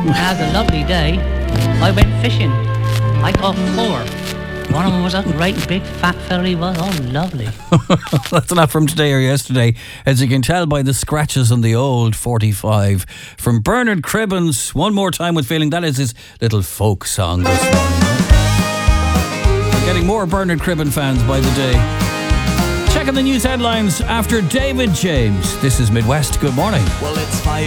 had a lovely day. I went fishing. I caught 4. One of them was a great big fat fella he was. Oh, lovely. That's not from today or yesterday, as you can tell by the scratches on the old 45. From Bernard Cribbins, One More Time with Feeling. That is his little folk song this morning. We're getting more Bernard Cribbin fans by the day. Checking the news headlines after David James. This is Midwest. Good morning. Well, it's 5